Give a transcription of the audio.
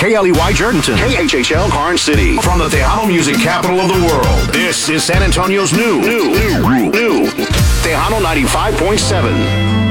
KLEY Jordanton, KHHL Karn City. From the Tejano music capital of the world, this is San Antonio's new Tejano 95.7.